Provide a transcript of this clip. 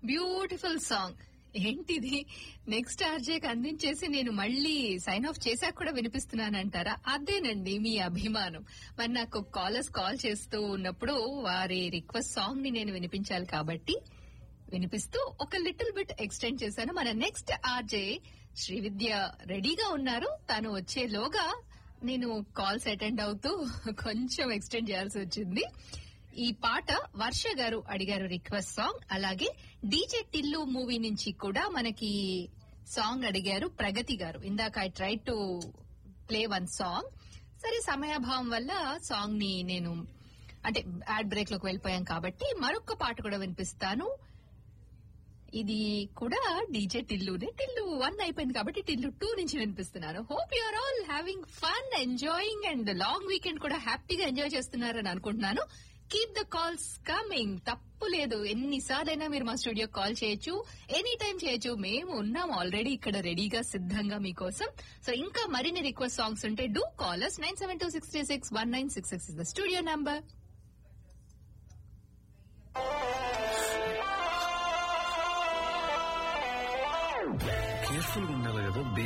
Beautiful song. ఏంటిది next ఆర్జేకి అందించేసి నేను మళ్ళీ సైన్ ఆఫ్ చేశాక కూడా వినిపిస్తున్నానంటారా? అదేనండి మీ అభిమానం. మరి నాకు కాలర్స్ కాల్ చేస్తూ ఉన్నప్పుడు వారి రిక్వెస్ట్ సాంగ్ ని నేను వినిపించాలి కాబట్టి వినిపిస్తూ ఒక లిటిల్ బిట్ ఎక్స్టెండ్ చేశాను. మన నెక్స్ట్ ఆర్జే శ్రీవిద్య రెడీగా ఉన్నారు. తను వచ్చేలోగా నేను కాల్స్ అటెండ్ అవుతూ కొంచెం ఎక్స్టెండ్ చేయాల్సి వచ్చింది. ఈ పాట వర్ష గారు అడిగారు రిక్వెస్ట్ సాంగ్. అలాగే డీజే టిల్లు మూవీ నుంచి కూడా మనకి సాంగ్ అడిగారు ప్రగతి గారు. ఇందాక I try to play one song. సరే సమయాభావం వల్ల సాంగ్ ని నేను అంటే యాడ్ బ్రేక్ లోకి వెళ్ళిపోయాం కాబట్టి మరొక పాట కూడా వినిపిస్తాను. ఇది కూడా డీజే టిల్లునే. టిల్లు 1 అయిపోయింది కాబట్టి టిల్లు 2 నుంచి వినిపిస్తున్నాను. Hope you are all having fun, enjoying and long weekend కూడా హ్యాపీగా ఎంజాయ్ చేస్తున్నారని అనుకుంటున్నాను. Keep the calls coming. తప్పు లేదు, ఎన్నిసార్లైనా మీరు మా స్టూడియో కాల్ చేయొచ్చు, ఎనీ టైం చేయొచ్చు. మేము ఉన్నాం ఆల్రెడీ ఇక్కడ రెడీగా సిద్ధంగా మీకోసం. సో ఇంకా మరిన్ని రిక్వెస్ట్ సాంగ్స్ ఉంటే do callers 972-636-1966 is the studio number. Careful ఉండాలి కదా.